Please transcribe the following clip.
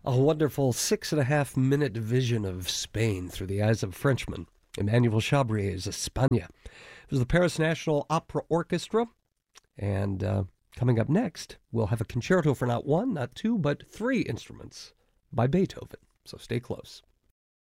A wonderful 6.5 minute vision of Spain through the eyes of a Frenchman, Emmanuel Chabrier's España. It was the Paris National Opera Orchestra, and coming up next, we'll have a concerto for not one, not two, but three instruments by Beethoven. So stay close.